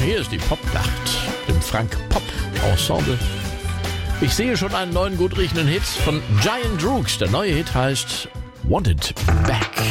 Hier ist die Popnacht, dem Frank Pop Ensemble. Ich sehe schon einen neuen gut riechenden Hit von Giant Rooks. Der neue Hit heißt Want It Back.